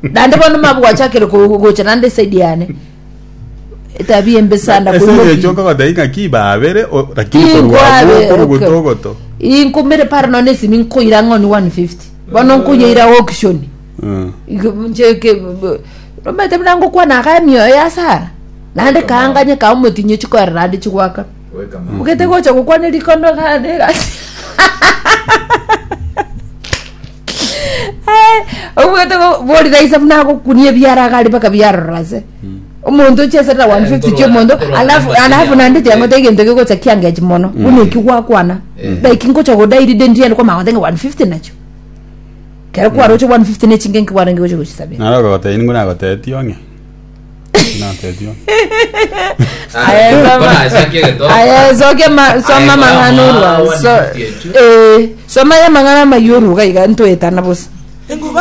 Dande bono mabwa chakere kugocha nande saidiane. Itabi embesanda kuno. Ese choka kwa daika kiba abere lakini kwa gutogoto. Inkumere parno nesi minko irango ni 150. Bono nkuye ira auction. Ncheke Romete mnango kwa nakamyo ya sara. Nande kaanganye ka umutinye chikwa radi chikwaka. Ukete gocha kukwane likondo kade kasi. Ukete boli daisa mnango kunie biara kali paka biara rase. Umuntu chese ta 150 chomondo alafu nande jango tege ndege gocha kiange chimono. Uniki kwa kwana. Like ngocha godairi dendiye kwa mawa 150 nacho. Kero kwa rocho 150 ne chingenki kwa rangi gocho sabe. Nalo kwa tayini nguna kwa taytionge. Na taytion. Aya zoke soma mangano so soma ya mangana mayuru ga iga nto etana boss.